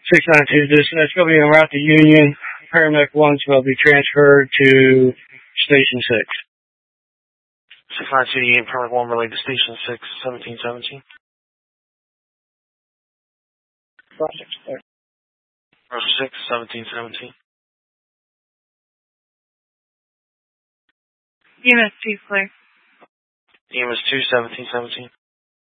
692, dispatch will be en route to Union. Paramedic 1 will be transferred to Station 6. 692 Union, Paramedic 1 relayed to Station 6, 1717. Roger 6, 1717. EMS 2, clear. EMS 2, 1717.